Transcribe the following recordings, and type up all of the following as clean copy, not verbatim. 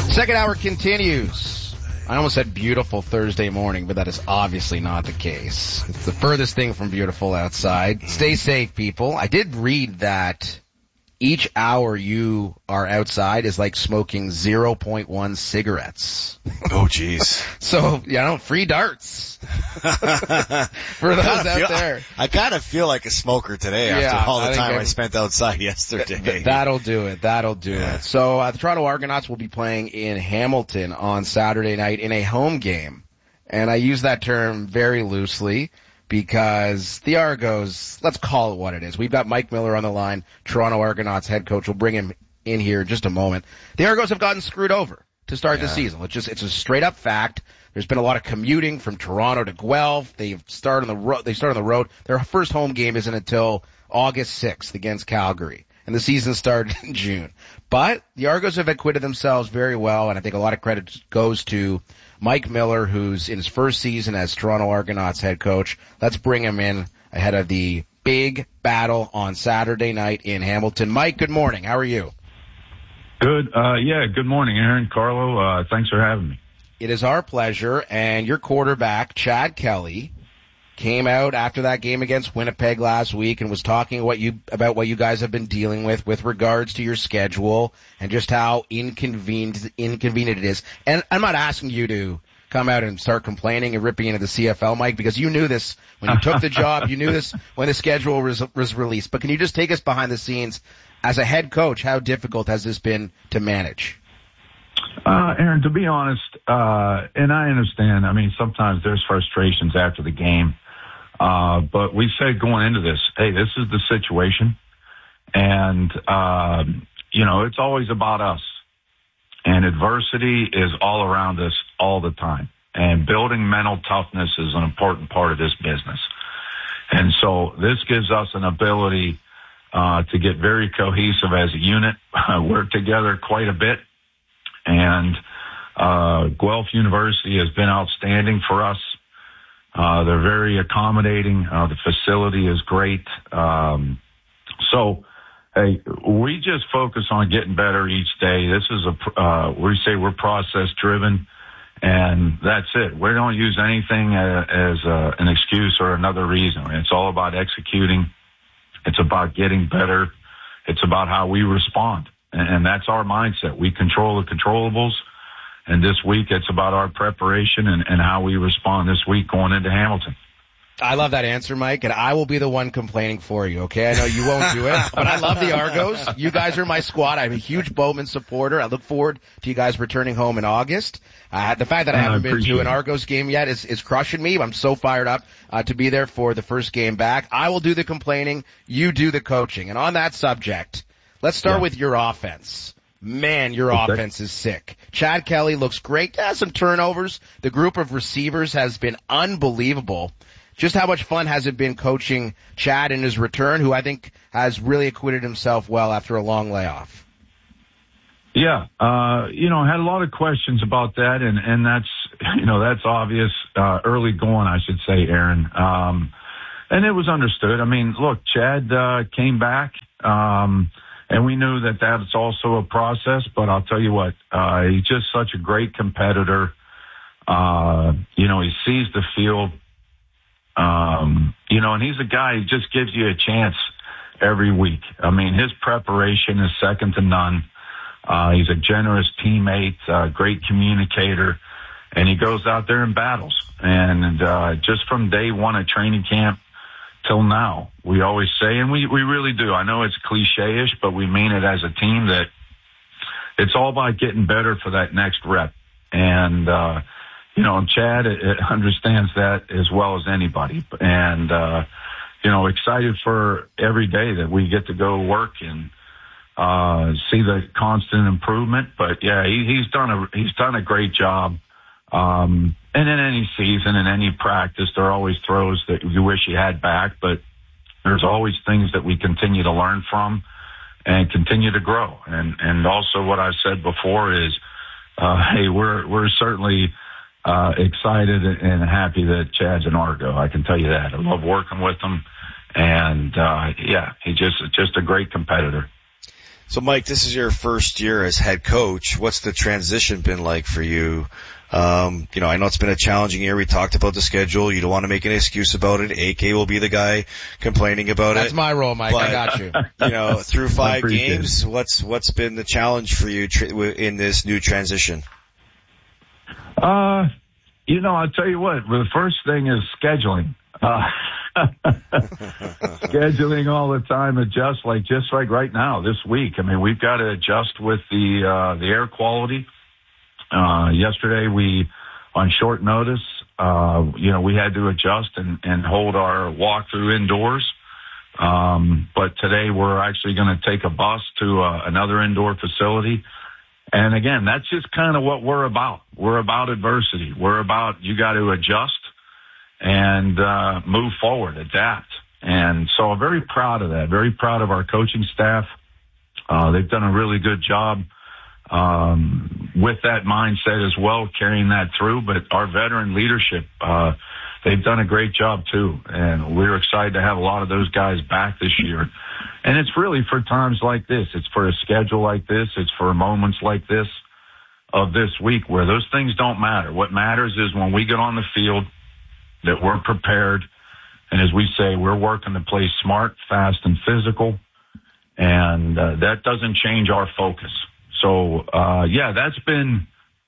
Second hour continues. I almost said beautiful Thursday morning, but that is obviously not the case. It's the furthest thing from beautiful outside. Stay safe, people. I did read that each hour you are outside is like smoking 0.1 cigarettes. Oh, jeez. So, free darts. For those out there. I kind of feel like a smoker today after all the time I spent outside yesterday. That'll do it. So, the Toronto Argonauts will be playing in Hamilton on Saturday night in a home game. And I use that term very loosely because the Argos, let's call it what it is. We've got Mike Miller on the line, Toronto Argonauts head coach. We'll bring him in here in just a moment. The Argos have gotten screwed over to start the season. It's a straight up fact. There's been a lot of commuting from Toronto to Guelph. They start on the road. Their first home game isn't until August 6th against Calgary. And the season started in June. But the Argos have acquitted themselves very well, and I think a lot of credit goes to Mike Miller, who's in his first season as Toronto Argonauts head coach. Let's bring him in ahead of the big battle on Saturday night in Hamilton. Mike, good morning. How are you? Good. Good morning, Aaron, Carlo. Thanks for having me. It is our pleasure. And your quarterback, Chad Kelly, came out after that game against Winnipeg last week and was talking about what you guys have been dealing with regards to your schedule and just how inconvenient it is. And I'm not asking you to come out and start complaining and ripping into the CFL, Mike, because you knew this when you took the job. You knew this when the schedule was released. But can you just take us behind the scenes as a head coach? How difficult has this been to manage? Aaron, to be honest, and I understand, sometimes there's frustrations after the game. But we said going into this, hey, this is the situation. And, it's always about us. And adversity is all around us all the time. And building mental toughness is an important part of this business. And so this gives us an ability to get very cohesive as a unit, work together quite a bit. And Guelph University has been outstanding for us. They're very accommodating. The facility is great. So, hey, we just focus on getting better each day. This is we say we're process driven, and that's it. We don't use anything as an excuse or another reason. It's all about executing. It's about getting better. It's about how we respond. And that's our mindset. We control the controllables. And this week, it's about our preparation and how we respond this week going into Hamilton. I love that answer, Mike, and I will be the one complaining for you, okay? I know you won't do it, but I love the Argos. You guys are my squad. I'm a huge Bowman supporter. I look forward to you guys returning home in August. The fact that I haven't been to an Argos game yet is crushing me. I'm so fired up to be there for the first game back. I will do the complaining. You do the coaching. And on that subject, let's start with your offense. Man, your offense is sick. Chad Kelly looks great. Has some turnovers. The group of receivers has been unbelievable. Just how much fun has it been coaching Chad in his return, who I think has really acquitted himself well after a long layoff? Yeah, had a lot of questions about that, and that's obvious, early going, I should say, Aaron. And it was understood. Look, Chad came back, and we knew that that's also a process, but I'll tell you what, he's just such a great competitor. He sees the field, and he's a guy who just gives you a chance every week. His preparation is second to none. He's a generous teammate, great communicator, and he goes out there and battles. And just from day one at training camp till now, we always say, and we really do, I know it's cliche-ish, but we mean it as a team, that it's all about getting better for that next rep. And, Chad understands that as well as anybody. And, excited for every day that we get to go work and see the constant improvement. But, yeah, he's done a great job. And in any season, in any practice, there are always throws that you wish you had back, but there's always things that we continue to learn from and continue to grow. And also what I said before is, hey, we're certainly excited and happy that Chad's an Argo. I can tell you that. I love working with him. And, he's just a great competitor. So, Mike, this is your first year as head coach. What's the transition been like for you? I know it's been a challenging year. We talked about the schedule. You don't want to make an excuse about it. AK will be the guy complaining about That's my role, Mike. But, I got you. Through 5 games, what's been the challenge for you in this new transition? I'll tell you what. The first thing is scheduling. Scheduling all the time, just like right now, this week. I mean, we've got to adjust with the air quality. Yesterday on short notice, we had to adjust and hold our walkthrough indoors. But today we're actually going to take a bus to another indoor facility. And again, that's just kind of what we're about. We're about adversity. We're about, you got to adjust and move forward, adapt. And so I'm very proud of that, very proud of our coaching staff. They've done a really good job with that mindset as well, carrying that through. But our veteran leadership, they've done a great job too. And we're excited to have a lot of those guys back this year. And it's really for times like this. It's for a schedule like this. It's for moments like this of this week where those things don't matter. What matters is when we get on the field, that we're prepared. And as we say, we're working to play smart, fast, and physical. And that doesn't change our focus. So, that's been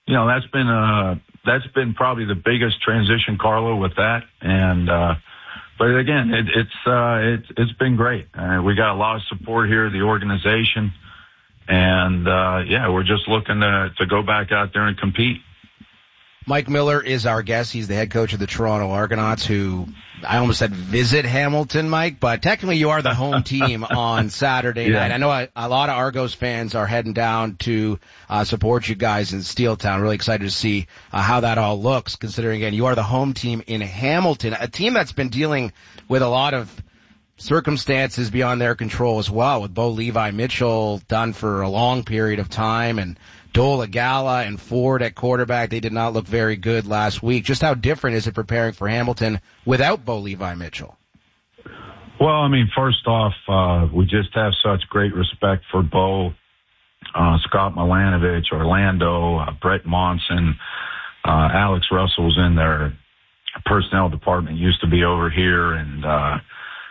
probably the biggest transition, Carlo, with that. And, but again, it's been great. We got a lot of support here, the organization. And, we're just looking to go back out there and compete. Mike Miller is our guest. He's the head coach of the Toronto Argonauts, who I almost said visit Hamilton, Mike, but technically you are the home team on Saturday night. I know a lot of Argos fans are heading down to support you guys in Steeltown. Really excited to see how that all looks, considering, again, you are the home team in Hamilton, a team that's been dealing with a lot of circumstances beyond their control as well, with Bo Levi Mitchell done for a long period of time, and Dole Agala and Ford at quarterback. They did not look very good last week. Just how different is it preparing for Hamilton without Bo Levi Mitchell? Well, I mean, first off, we just have such great respect for Bo, Scott Milanovich, Orlando, Brett Monson, Alex Russell's in their personnel department, used to be over here, and I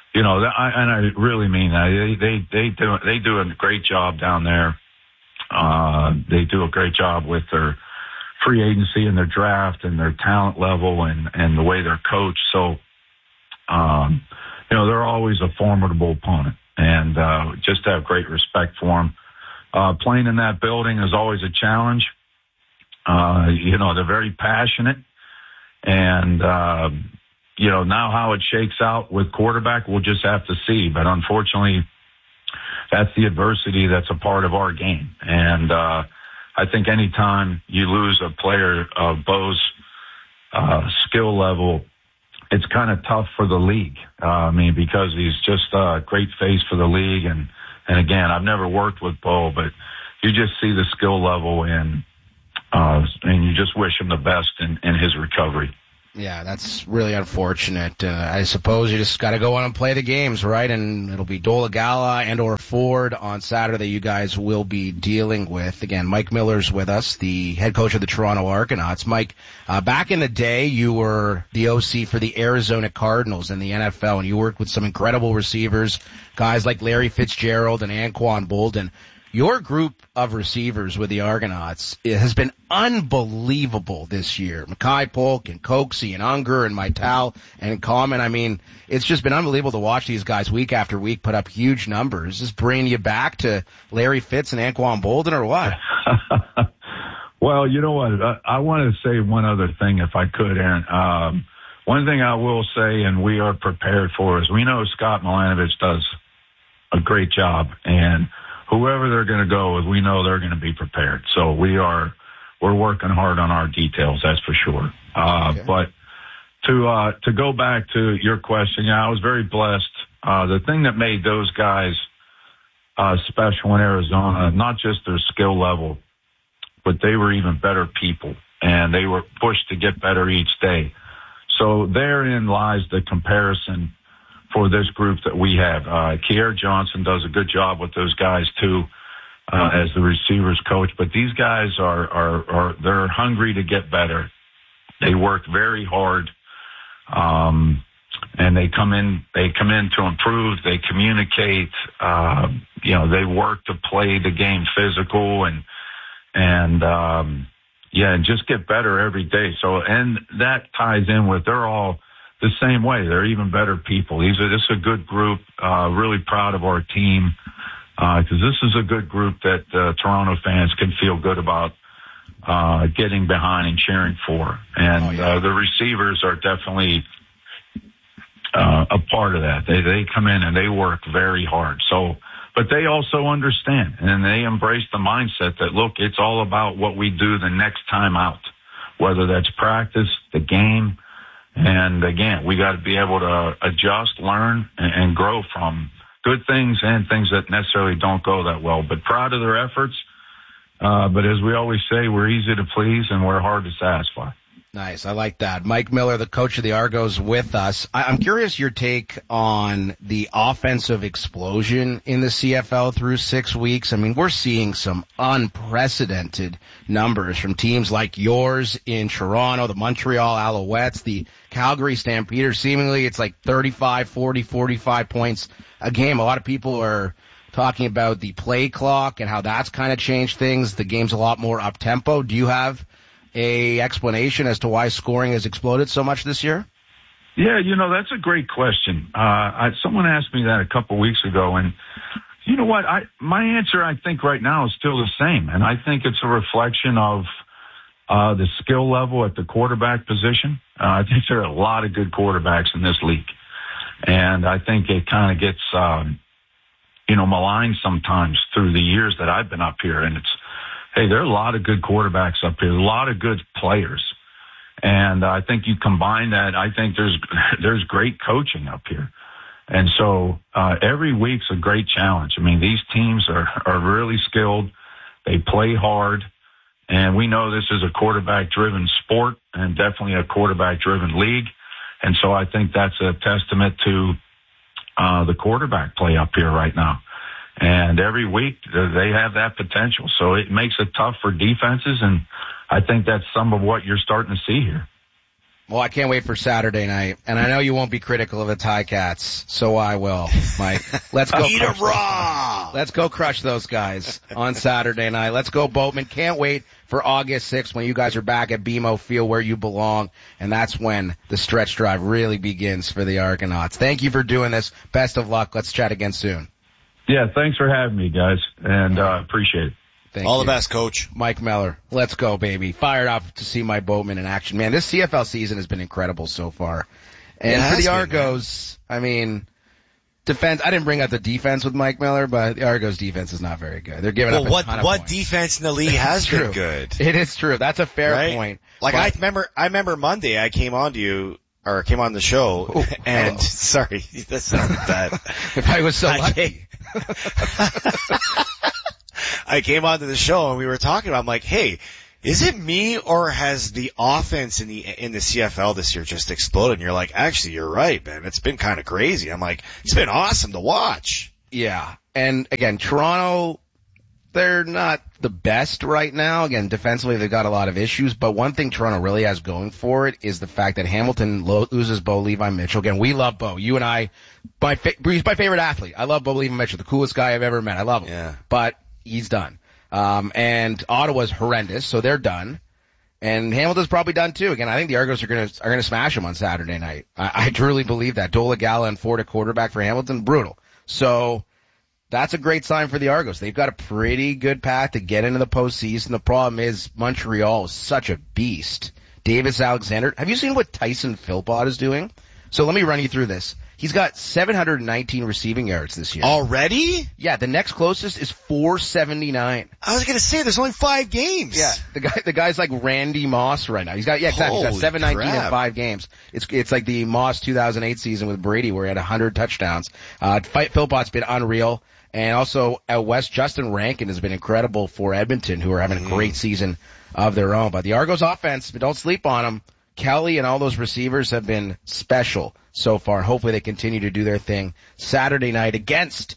really mean that. They do a great job down there. They do a great job with their free agency and their draft and their talent level and the way they're coached. So, they're always a formidable opponent, and just have great respect for them. Playing in that building is always a challenge. They're very passionate, and now how it shakes out with quarterback, we'll just have to see. But unfortunately, that's the adversity that's a part of our game. And I think anytime you lose a player of Bo's skill level, it's kind of tough for the league. Because he's just a great face for the league. And again, I've never worked with Bo, but you just see the skill level and you just wish him the best in his recovery. Yeah, that's really unfortunate. I suppose you just got to go on and play the games, right? And it'll be Dole Agala and or Ford on Saturday you guys will be dealing with. Again, Mike Miller's with us, the head coach of the Toronto Argonauts. Mike, back in the day, you were the OC for the Arizona Cardinals in the NFL, and you worked with some incredible receivers, guys like Larry Fitzgerald and Anquan Boldin. Your group of receivers with the Argonauts has been unbelievable this year. Mackay Polk and Coxie and Unger and Maital and Common. I mean, it's just been unbelievable to watch these guys week after week put up huge numbers. Is this bringing you back to Larry Fitz and Anquan Boldin or what? Well, you know what? I want to say one other thing if I could, Aaron. One thing I will say, and we are prepared for, is we know Scott Milanovich does a great job, and whoever they're going to go with, we know they're going to be prepared. So we're working hard on our details, that's for sure. Okay. But to go back to your question, I was very blessed. The thing that made those guys special in Arizona, not just their skill level, but they were even better people, and they were pushed to get better each day. So therein lies the comparison for this group that we have. Kier Johnson does a good job with those guys too. as the receivers coach, but these guys they're hungry to get better. They work very hard. And they come in to improve. They communicate. They work to play the game physical and just get better every day. So, and that ties in with they're all the same way. They're even better people. This is a good group. Really proud of our team because this is a good group that Toronto fans can feel good about getting behind and cheering for. And the receivers are definitely a part of that. They come in and they work very hard. So, but they also understand and they embrace the mindset that, look, it's all about what we do the next time out, whether that's practice, the game. And again, we got to be able to adjust, learn, and grow from good things and things that necessarily don't go that well. But proud of their efforts. But as we always say, we're easy to please and we're hard to satisfy. Nice. I like that. Mike Miller, the coach of the Argos, with us. I'm curious your take on the offensive explosion in the CFL through 6 weeks. I mean, we're seeing some unprecedented numbers from teams like yours in Toronto, the Montreal Alouettes, the Calgary Stampeders. Seemingly it's like 35, 40, 45 points a game. A lot of people are talking about the play clock and how that's kind of changed things. The game's a lot more up-tempo. Do you have a explanation as to why scoring has exploded so much this year? Yeah, that's a great question. Someone asked me that a couple weeks ago, and you know what? My answer, I think, right now is still the same, and I think it's a reflection of the skill level at the quarterback position. I think there are a lot of good quarterbacks in this league, and I think it kind of gets maligned sometimes through the years that I've been up here, and there are a lot of good quarterbacks up here, a lot of good players. And I think you combine that, I think there's great coaching up here. And so every week's a great challenge. I mean, these teams are really skilled. They play hard. And we know this is a quarterback-driven sport and definitely a quarterback-driven league. And so I think that's a testament to the quarterback play up here right now. And every week they have that potential. So it makes it tough for defenses. And I think that's some of what you're starting to see here. Well, I can't wait for Saturday night. And I know you won't be critical of the Ticats, so I will, Mike. Let's go. Eat 'em raw! Let's go crush those guys on Saturday night. Let's go, Boatman. Can't wait for August 6th when you guys are back at BMO Field where you belong. And that's when the stretch drive really begins for the Argonauts. Thank you for doing this. Best of luck. Let's chat again soon. Yeah, thanks for having me, guys, and appreciate it. Thank All you. the best, Coach. Mike Miller. Let's go, baby. Fired up to see my Boatman in action. Man, this CFL season has been incredible so far. And for the Argos, I mean, defense, I didn't bring up the defense with Mike Miller, but the Argos defense is not very good. They're giving up a ton of what points. defense in the league has been good? It is true. That's a fair point. Like, I remember Monday I came on the show, and sorry, that sounded bad. If I was so lucky. I came onto the show and we were talking about, I'm like, hey, is it me or has the offense in the CFL this year just exploded? And you're like, actually, you're right, man. It's been kind of crazy. I'm like, it's been awesome to watch. Yeah. And again, Toronto, they're not the best right now. Again, defensively, they've got a lot of issues, but one thing Toronto really has going for it is the fact that Hamilton loses Bo Levi Mitchell. Again, we love Bo. You and I, he's my favorite athlete. I love Bo Levi Mitchell, the coolest guy I've ever met. I love him. Yeah. But he's done. And Ottawa's horrendous, so they're done. And Hamilton's probably done too. Again, I think the Argos are gonna smash him on Saturday night. I truly believe that. Dolegala and Ford at quarterback for Hamilton, brutal. So that's a great sign for the Argos. They've got a pretty good path to get into the postseason. The problem is Montreal is such a beast. Davis Alexander. Have you seen what Tyson Philpott is doing? So let me run you through this. He's got 719 receiving yards this year. Already? Yeah, the next closest is 479. I was gonna say, there's only 5 games. Yeah, the guy's like Randy Moss right now. He's got 719 in 5 games. It's like the Moss 2008 season with Brady where he had 100 touchdowns. Philpott's been unreal. And also out west, Justin Rankin has been incredible for Edmonton, who are having a great season of their own. But the Argos offense, don't sleep on them. Kelly and all those receivers have been special so far. Hopefully they continue to do their thing Saturday night against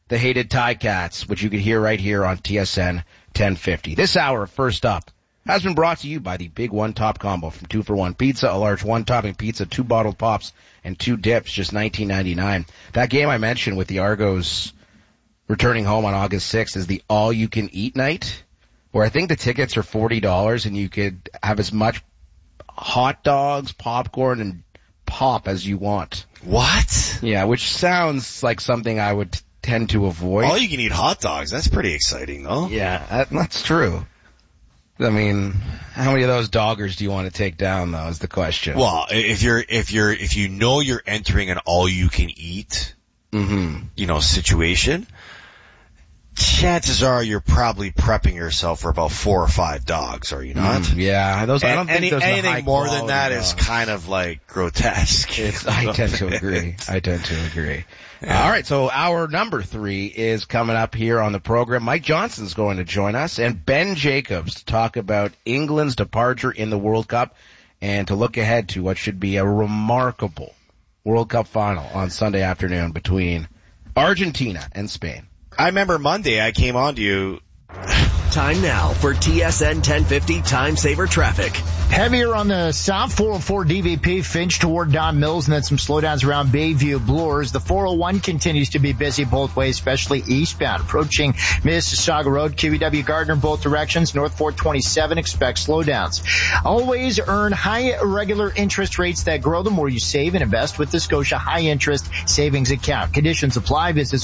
the hated Ticats, which you can hear right here on TSN 1050. This hour, First Up, has been brought to you by the Big One Top Combo from 2 for $1 Pizza, a large one-topping pizza, 2 bottled pops, and 2 dips, just $19.99. That game I mentioned with the Argos returning home on August 6th is the all-you-can-eat night, where I think the tickets are $40 and you could have as much hot dogs, popcorn, and pop as you want. What? Yeah, which sounds like something I would tend to avoid. All you can eat hot dogs. That's pretty exciting, though. Yeah, that's true. I mean, how many of those doggers do you want to take down, though, is the question. Well, if you know you're entering an all-you-can-eat, situation, chances are you're probably prepping yourself for about 4 or 5 dogs, are you not? Yeah, I don't think there's anything more than that is kind of like grotesque. I tend to agree. All right, so hour number 3 is coming up here on the program. Mike Johnson's going to join us, and Ben Jacobs to talk about England's departure in the World Cup and to look ahead to what should be a remarkable World Cup final on Sunday afternoon between Argentina and Spain. I remember Monday I came on to you. Time now for TSN 1050 Time Saver Traffic. Heavier on the south 404 DVP Finch toward Don Mills, and then some slowdowns around Bayview Bloors. The 401 continues to be busy both ways, especially eastbound. Approaching Mississauga Road, QEW Gardner both directions. North 427 expect slowdowns. Always earn high regular interest rates that grow the more you save and invest with the Scotia High Interest Savings Account. Conditions apply. Visit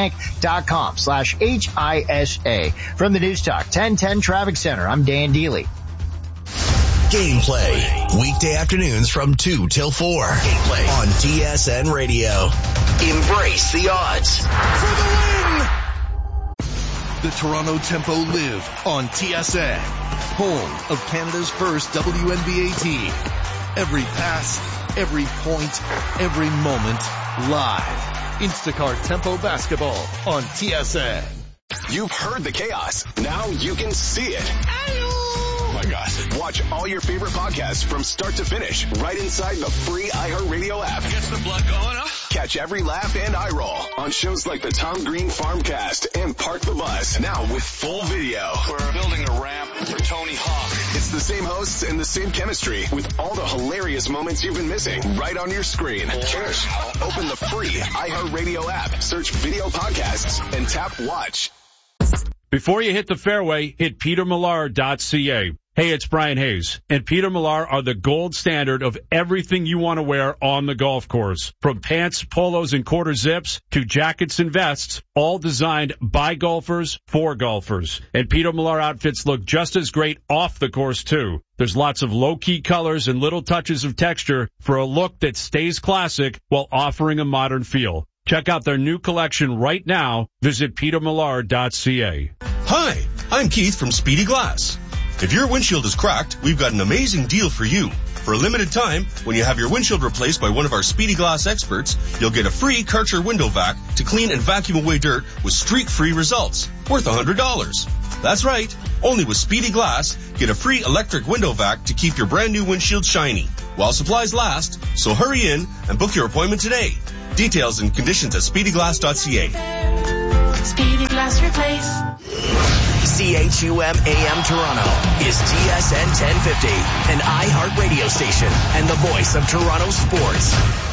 scotiabank.com/HISA. From the News Talk 1010 Traffic Center, I'm Dan Dealey. Gameplay, weekday afternoons from 2 till 4. Gameplay on TSN Radio. Embrace the odds. For the win! The Toronto Tempo live on TSN, home of Canada's first WNBA team. Every pass, every point, every moment, live. Instacart Tempo Basketball on TSN. You've heard the chaos. Now you can see it. Oh my gosh. Watch all your favorite podcasts from start to finish right inside the free iHeartRadio app. Gets the blood going, huh? Catch every laugh and eye roll on shows like the Tom Green Farmcast and Park the Bus. Now with full video. We're building a ramp for Tony Hawk. It's the same hosts and the same chemistry with all the hilarious moments you've been missing right on your screen. Just open the free iHeartRadio app, search video podcasts, and tap watch. Before you hit the fairway, hit petermillar.ca. Hey, it's Brian Hayes, and Peter Millar are the gold standard of everything you want to wear on the golf course. From pants, polos, and quarter zips to jackets and vests, all designed by golfers for golfers. And Peter Millar outfits look just as great off the course, too. There's lots of low-key colors and little touches of texture for a look that stays classic while offering a modern feel. Check out their new collection right now. Visit petermillar.ca. Hi, I'm Keith from Speedy Glass. If your windshield is cracked, we've got an amazing deal for you. For a limited time, when you have your windshield replaced by one of our Speedy Glass experts, you'll get a free Karcher window vac to clean and vacuum away dirt with streak-free results, worth $100. That's right. Only with Speedy Glass, get a free electric window vac to keep your brand new windshield shiny while supplies last. So hurry in and book your appointment today. Details and conditions at speedyglass.ca. Speedy Glass Replace. CHUM AM Toronto is TSN 1050, an iHeart radio station and the voice of Toronto sports.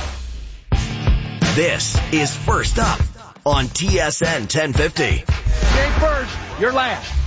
This is First Up on TSN 1050. Game first, you're last.